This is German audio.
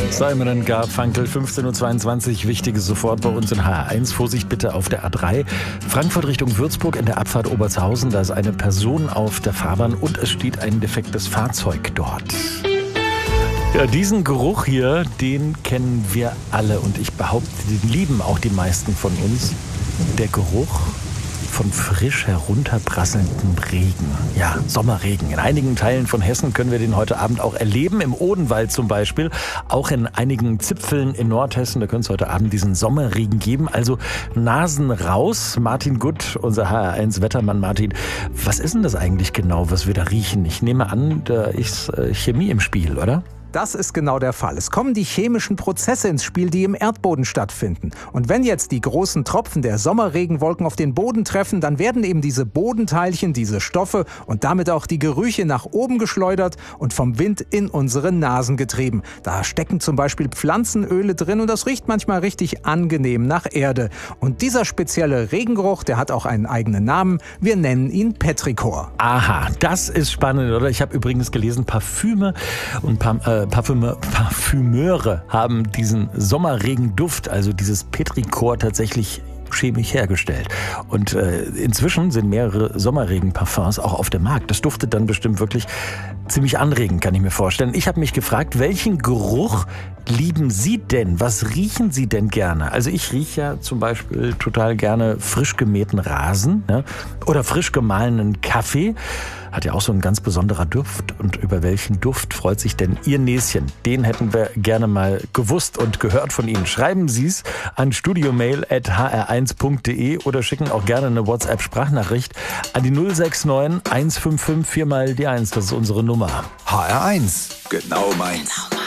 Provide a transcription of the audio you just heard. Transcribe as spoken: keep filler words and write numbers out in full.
Simon und Garfunkel, fünfzehn Uhr zweiundzwanzig, wichtige sofort bei uns in H R eins. Vorsicht bitte auf der A drei. Frankfurt Richtung Würzburg in der Abfahrt Obertshausen. Da ist eine Person auf der Fahrbahn und es steht ein defektes Fahrzeug dort. Ja, diesen Geruch hier, den kennen wir alle und ich behaupte, den lieben auch die meisten von uns. Der Geruch von frisch herunterprasselndem Regen. Ja, Sommerregen. In einigen Teilen von Hessen können wir den heute Abend auch erleben. Im Odenwald zum Beispiel. Auch in einigen Zipfeln in Nordhessen. Da könnte es heute Abend diesen Sommerregen geben. Also Nasen raus. Martin Gutt, unser H R eins Wettermann. Martin, was ist denn das eigentlich genau, was wir da riechen? Ich nehme an, da ist Chemie im Spiel, oder? Das ist genau der Fall. Es kommen die chemischen Prozesse ins Spiel, die im Erdboden stattfinden. Und wenn jetzt die großen Tropfen der Sommerregenwolken auf den Boden treffen, dann werden eben diese Bodenteilchen, diese Stoffe und damit auch die Gerüche nach oben geschleudert und vom Wind in unsere Nasen getrieben. Da stecken zum Beispiel Pflanzenöle drin und das riecht manchmal richtig angenehm nach Erde. Und dieser spezielle Regengeruch, der hat auch einen eigenen Namen. Wir nennen ihn Petrichor. Aha, das ist spannend, oder? Ich habe übrigens gelesen, Parfüme und Pam- äh, Parfüme, Parfümeure haben diesen Sommerregenduft, also dieses Petrichor, tatsächlich chemisch hergestellt. Und äh, inzwischen sind mehrere Sommerregenparfums auch auf dem Markt. Das duftet dann bestimmt wirklich ziemlich anregend, kann ich mir vorstellen. Ich habe mich gefragt, welchen Geruch lieben Sie denn? Was riechen Sie denn gerne? Also ich rieche ja zum Beispiel total gerne frisch gemähten Rasen, ne? Oder frisch gemahlenen Kaffee. Hat ja auch so ein ganz besonderer Duft. Und über welchen Duft freut sich denn Ihr Näschen? Den hätten wir gerne mal gewusst und gehört von Ihnen. Schreiben Sie es an studiomail at h r eins punkt d e oder schicken auch gerne eine WhatsApp-Sprachnachricht an die null sechs neun eins fünf fünf vier mal die eins. Das ist unsere Nummer. H R eins, genau meins.